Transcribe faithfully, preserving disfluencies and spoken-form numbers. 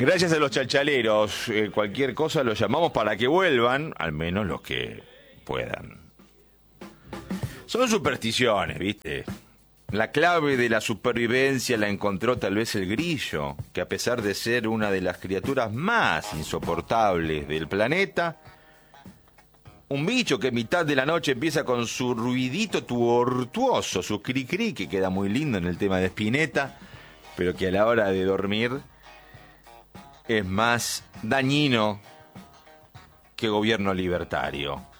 Gracias a los chalchaleros, eh, cualquier cosa los llamamos para que vuelvan, al menos los que puedan. Son supersticiones, ¿viste? La clave de la supervivencia la encontró tal vez el grillo, que a pesar de ser una de las criaturas más insoportables del planeta, un bicho que en mitad de la noche empieza con su ruidito tortuoso, su cri-cri, que queda muy lindo en el tema de Spinetta, pero que a la hora de dormir es más dañino que gobierno libertario.